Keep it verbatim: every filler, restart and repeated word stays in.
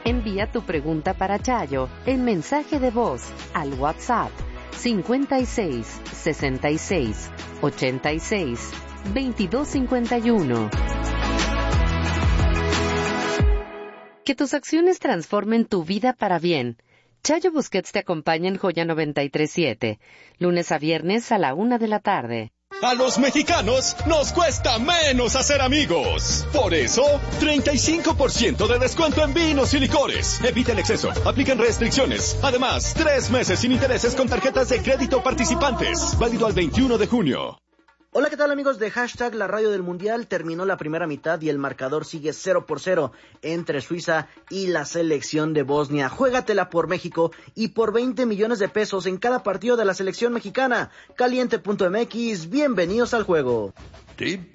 Envía tu pregunta para Chayo en mensaje de voz al WhatsApp cincuenta y seis, sesenta y seis, ochenta y seis, veintidós cincuenta y uno. Que tus acciones transformen tu vida para bien. Chayo Busquets te acompaña en Joya noventa y tres siete, lunes a viernes a la una de la tarde. A los mexicanos nos cuesta menos hacer amigos. Por eso, treinta y cinco por ciento de descuento en vinos y licores. Evita el exceso. Aplican restricciones. Además, tres meses sin intereses con tarjetas de crédito participantes. Válido al veintiuno de junio. Hola, ¿qué tal amigos de Hashtag La Radio del Mundial? Terminó la primera mitad y el marcador sigue cero por cero entre Suiza y la selección de Bosnia. Juégatela por México y por veinte millones de pesos en cada partido de la selección mexicana. Caliente punto m x, bienvenidos al juego.